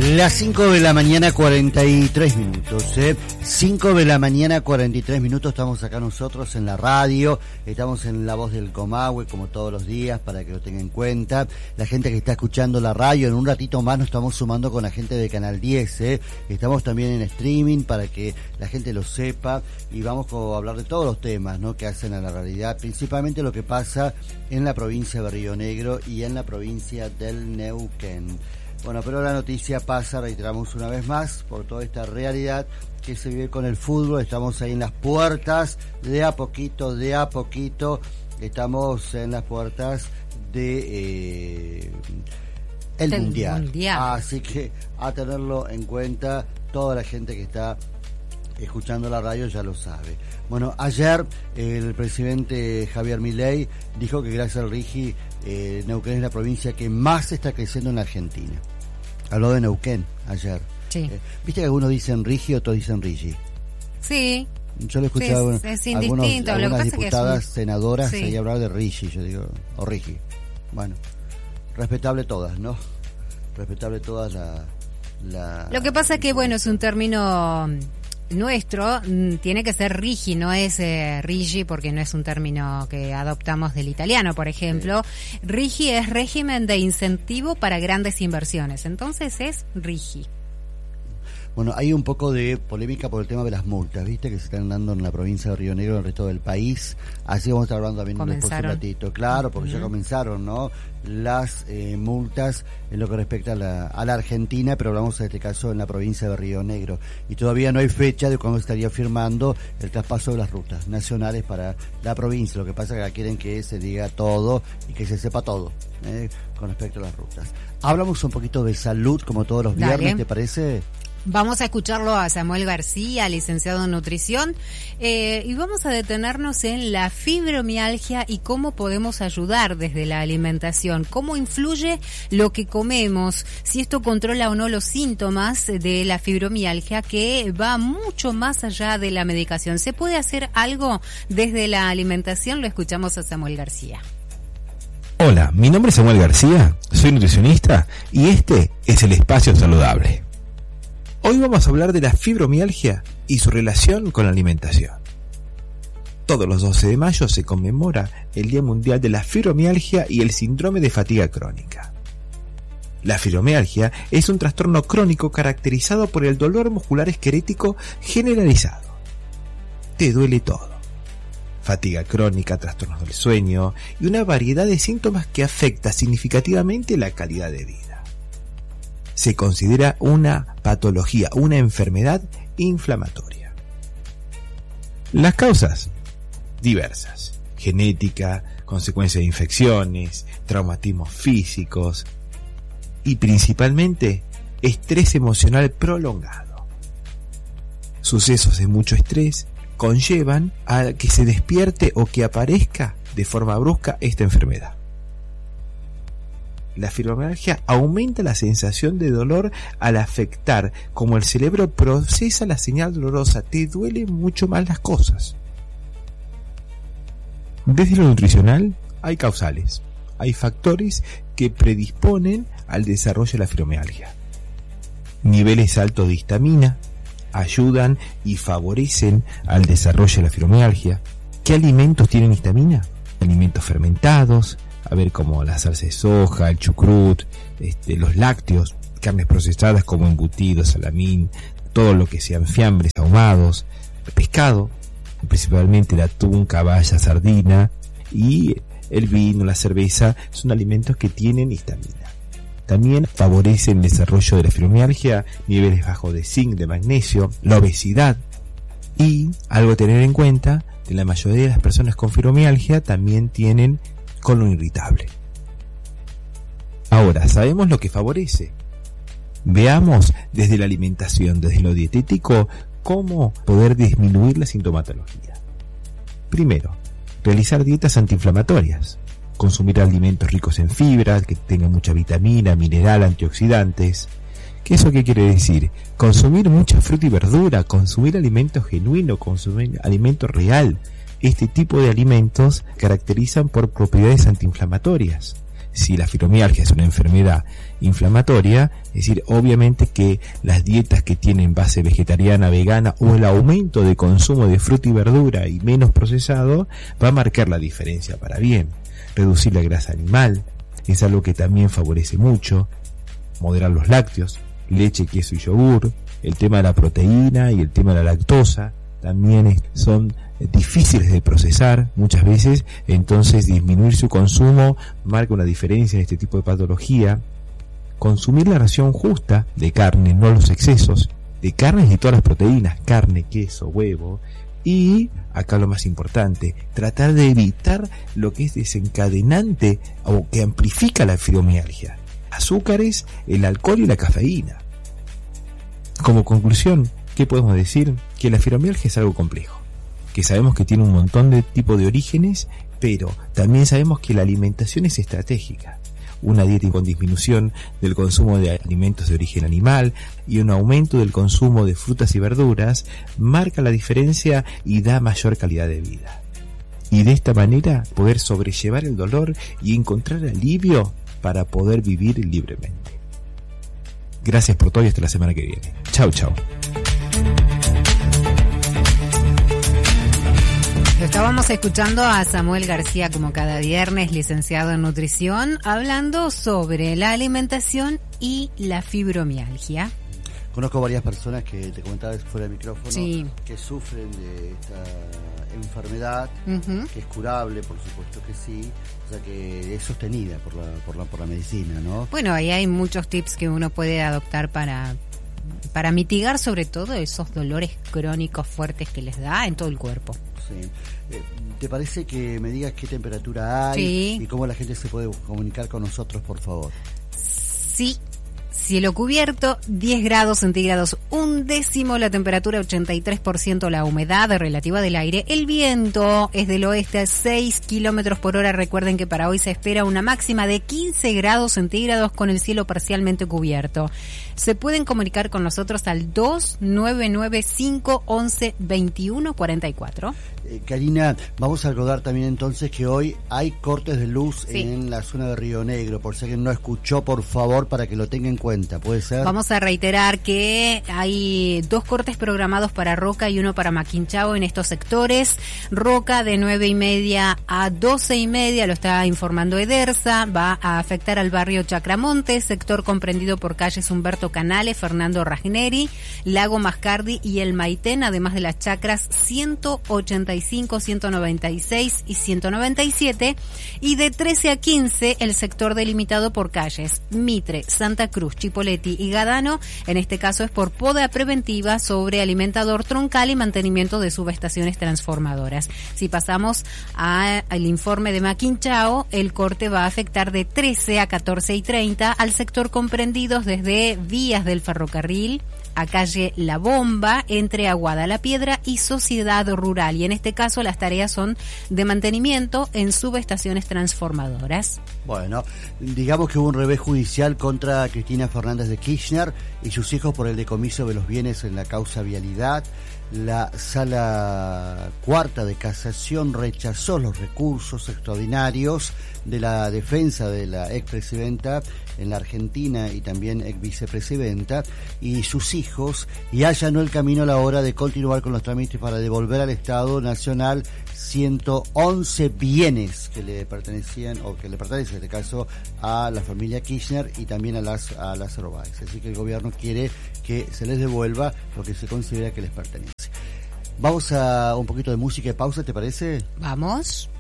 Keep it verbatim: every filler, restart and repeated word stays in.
Las cinco de la mañana cuarenta y tres minutos, ¿eh? cinco de la mañana cuarenta y tres minutos, estamos acá nosotros en la radio, estamos en La Voz del Comahue como todos los días para que lo tengan en cuenta. La gente que está escuchando la radio, en un ratito más nos estamos sumando con la gente de Canal diez, ¿eh? Estamos también en streaming para que la gente lo sepa y vamos a hablar de todos los temas, ¿no?, que hacen a la realidad, principalmente lo que pasa en la provincia de Río Negro y en la provincia del Neuquén. Bueno, pero la noticia pasa, reiteramos una vez más, por toda esta realidad que se vive con el fútbol. Estamos ahí en las puertas, de a poquito, de a poquito, estamos en las puertas de eh, el Del mundial. mundial. Así que a tenerlo en cuenta, toda la gente que está escuchando la radio ya lo sabe. Bueno, ayer el presidente Javier Milei dijo que gracias al Rigi, eh, Neuquén es la provincia que más está creciendo en la Argentina. Habló de Neuquén ayer. Sí. Eh, Viste que algunos dicen Rigi, otros dicen Rigi. Sí. Yo le escuché Sí, a algunos, es algunos, indistinto. Lo que algunas pasa es que diputadas, es un- senadoras, Sí. ahí hablar de Rigi, yo digo, o Rigi. Bueno, respetable todas, ¿no? Respetable todas la... la Lo que pasa es que, bueno, es un término nuestro, mm, tiene que ser rigi, no es eh, rigi, porque no es un término que adoptamos del italiano, por ejemplo. Rigi es régimen de incentivo para grandes inversiones, entonces es rigi. Bueno, hay un poco de polémica por el tema de las multas, ¿viste? Que se están dando en la provincia de Río Negro y en el resto del país. Así vamos a estar hablando también después un Comenzaron. ratito. Claro, porque Uh-huh. ya comenzaron, ¿no? Las eh, multas en lo que respecta a la, a la Argentina, pero hablamos en este caso en la provincia de Río Negro. Y todavía no hay fecha de cuándo estaría firmando el traspaso de las rutas nacionales para la provincia. Lo que pasa es que quieren que se diga todo y que se sepa todo, ¿eh? Con respecto a las rutas. Hablamos un poquito de salud, como todos los Dale. viernes, ¿te parece? Vamos a escucharlo a Samuel García, licenciado en nutrición, eh, y vamos a detenernos en la fibromialgia y cómo podemos ayudar desde la alimentación, cómo influye lo que comemos, si esto controla o no los síntomas de la fibromialgia, que va mucho más allá de la medicación. ¿Se puede hacer algo desde la alimentación? Lo escuchamos a Samuel García. Hola, mi nombre es Samuel García, soy nutricionista y este es el Espacio Saludable. Hoy vamos a hablar de la fibromialgia y su relación con la alimentación. Todos los doce de mayo se conmemora el Día Mundial de la Fibromialgia y el Síndrome de Fatiga Crónica. La fibromialgia es un trastorno crónico caracterizado por el dolor muscular esquelético generalizado. Te duele todo. Fatiga crónica, trastornos del sueño y una variedad de síntomas que afecta significativamente la calidad de vida. Se considera una patología, una enfermedad inflamatoria. Las causas, diversas: genética, consecuencias de infecciones, traumatismos físicos y principalmente estrés emocional prolongado. Sucesos de mucho estrés conllevan a que se despierte o que aparezca de forma brusca esta enfermedad. La fibromialgia aumenta la sensación de dolor al afectar cómo el cerebro procesa la señal dolorosa. Te duelen mucho más las cosas. Desde lo nutricional hay causales, hay factores que predisponen al desarrollo de la fibromialgia. Niveles altos de histamina ayudan y favorecen al desarrollo de la fibromialgia. ¿Qué alimentos tienen histamina? Alimentos fermentados, a ver, como la salsa de soja, el chucrut, este, los lácteos, carnes procesadas como embutidos, salamín, todo lo que sean fiambres ahumados, el pescado, principalmente el atún, caballa, sardina, y el vino, la cerveza, son alimentos que tienen histamina. También favorecen el desarrollo de la fibromialgia, niveles bajos de zinc, de magnesio, la obesidad, y algo a tener en cuenta, que la mayoría de las personas con fibromialgia también tienen colon irritable. Ahora, sabemos lo que favorece. Veamos desde la alimentación, desde lo dietético, cómo poder disminuir la sintomatología. Primero, realizar dietas antiinflamatorias. Consumir alimentos ricos en fibra, que tengan mucha vitamina, mineral, antioxidantes. ¿Qué eso qué quiere decir? Consumir mucha fruta y verdura, consumir alimentos genuinos, consumir alimento real. Este tipo de alimentos caracterizan por propiedades antiinflamatorias. si la fibromialgia es una enfermedad inflamatoria, es decir, obviamente que las dietas que tienen base vegetariana, vegana o el aumento de consumo de fruta y verdura y menos procesado va a marcar la diferencia para bien. Reducir la grasa animal es algo que también favorece mucho. Moderar los lácteos, leche, queso y yogur. El tema de la proteína y el tema de la lactosa también son difíciles de procesar muchas veces, entonces disminuir su consumo marca una diferencia en este tipo de patología. Consumir la ración justa de carne, no los excesos, de carnes y todas las proteínas, carne, queso, huevo, y acá lo más importante, tratar de evitar lo que es desencadenante o que amplifica la fibromialgia: azúcares, el alcohol y la cafeína. Como conclusión, ¿qué podemos decir? Que la fibromialgia es algo complejo, que sabemos que tiene un montón de tipos de orígenes, pero también sabemos que la alimentación es estratégica. Una dieta con disminución del consumo de alimentos de origen animal y un aumento del consumo de frutas y verduras marca la diferencia y da mayor calidad de vida. Y de esta manera poder sobrellevar el dolor y encontrar alivio para poder vivir libremente. Gracias por todo y hasta la semana que viene. Chau, chau. Estábamos escuchando a Samuel García, como cada viernes, licenciado en nutrición, hablando sobre la alimentación y la fibromialgia. Conozco varias personas que te comentaba fuera del micrófono, sí, que sufren de esta enfermedad, uh-huh, que es curable, por supuesto que sí, o sea que es sostenida por la, por la, por la medicina, ¿no? Bueno, ahí hay muchos tips que uno puede adoptar para, para mitigar sobre todo esos dolores crónicos fuertes que les da en todo el cuerpo. Sí. ¿Te parece que me digas qué temperatura hay, sí, y cómo la gente se puede comunicar con nosotros, por favor? Sí. Cielo cubierto, diez grados centígrados, un décimo la temperatura, ochenta y tres por ciento la humedad relativa del aire. El viento es del oeste a seis kilómetros por hora. Recuerden que para hoy se espera una máxima de quince grados centígrados con el cielo parcialmente cubierto. Se pueden comunicar con nosotros al dos nueve nueve cinco once veintiuno cuarenta y cuatro. Eh, Karina, vamos a recordar también entonces que hoy hay cortes de luz, sí, en la zona de Río Negro. Por si alguien no escuchó, por favor, para que lo tenga en cuenta. ¿Puede ser? Vamos a reiterar que hay dos cortes programados para Roca y uno para Maquinchao en estos sectores. Roca de nueve y media a doce y media, lo está informando Edersa, va a afectar al barrio Chacramonte, sector comprendido por calles Humberto Canales, Fernando Ragneri, Lago Mascardi y El Maitén, además de las chacras ciento ochenta y cinco, ciento noventa y seis y ciento noventa y siete, y de trece a quince el sector delimitado por calles Mitre, Santa Cruz, Chipoleti y Gadano. En este caso es por poda preventiva sobre alimentador troncal y mantenimiento de subestaciones transformadoras. Si pasamos a, al informe de Maquinchao, el corte va a afectar de trece a catorce y treinta al sector comprendidos desde vías del ferrocarril a calle La Bomba, entre Aguada la Piedra y Sociedad Rural. Y en este caso las tareas son de mantenimiento en subestaciones transformadoras. Bueno, digamos que hubo un revés judicial contra Cristina Fernández de Kirchner y sus hijos por el decomiso de los bienes en la causa vialidad. La Sala Cuarta de Casación rechazó los recursos extraordinarios de la defensa de la expresidenta en la Argentina y también ex vicepresidenta y sus hijos, y allanó el camino a la hora de continuar con los trámites para devolver al Estado Nacional ciento once bienes que le pertenecían o que le pertenecen en este caso a la familia Kirchner y también a las a Lázaro Báez. Así que el gobierno quiere que se les devuelva lo que se considera que les pertenece. Vamos a un poquito de música y pausa, ¿te parece? Vamos.